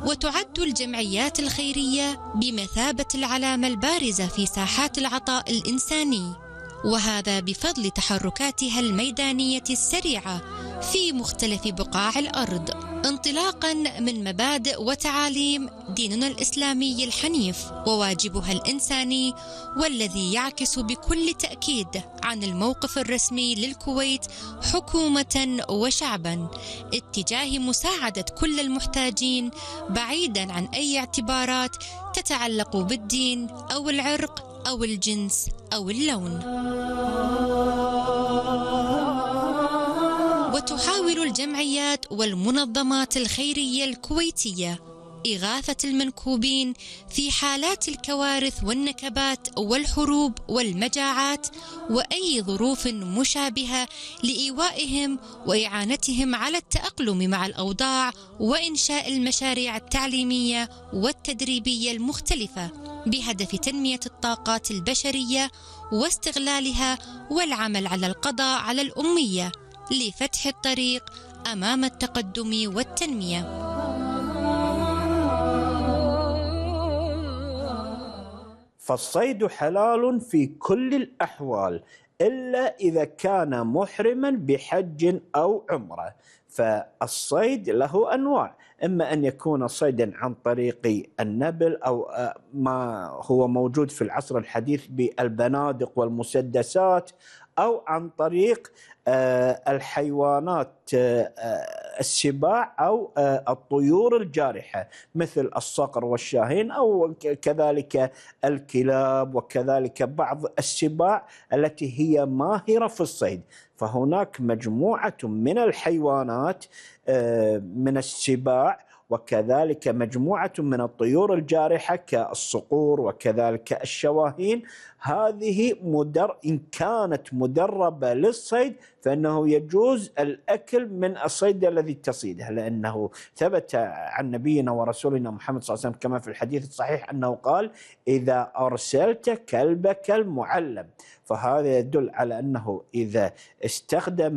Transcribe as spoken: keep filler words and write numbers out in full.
وتعد الجمعيات الخيرية بمثابة العلامة البارزة في ساحات العطاء الإنساني، وهذا بفضل تحركاتها الميدانية السريعة في مختلف بقاع الأرض، انطلاقاً من مبادئ وتعاليم ديننا الإسلامي الحنيف وواجبها الإنساني، والذي يعكس بكل تأكيد عن الموقف الرسمي للكويت حكومة وشعبا اتجاه مساعدة كل المحتاجين، بعيداً عن أي اعتبارات تتعلق بالدين أو العرق أو الجنس أو اللون. وتحاول الجمعيات والمنظمات الخيرية الكويتية إغاثة المنكوبين في حالات الكوارث والنكبات والحروب والمجاعات وأي ظروف مشابهة لإيوائهم وإعانتهم على التأقلم مع الأوضاع، وإنشاء المشاريع التعليمية والتدريبية المختلفة بهدف تنمية الطاقات البشرية واستغلالها، والعمل على القضاء على الأمية لفتح الطريق أمام التقدم والتنمية. فالصيد حلال في كل الأحوال إلا إذا كان محرما بحج أو عمرة. فالصيد له أنواع، إما أن يكون صيدا عن طريق النبل أو ما هو موجود في العصر الحديث بالبنادق والمسدسات، أو عن طريق الحيوانات السباع أو الطيور الجارحة مثل الصقر والشاهين، أو كذلك الكلاب، وكذلك بعض السباع التي هي ماهرة في الصيد. فهناك مجموعة من الحيوانات من السباع، وكذلك مجموعة من الطيور الجارحة كالصقور وكذلك الشواهين. هذه مدر إن كانت مدربة للصيد فإنه يجوز الأكل من الصيد الذي تصيده، لأنه ثبت عن نبينا ورسولنا محمد صلى الله عليه وسلم كما في الحديث الصحيح أنه قال: إذا أرسلت كلبك المعلم. فهذا يدل على أنه إذا استخدم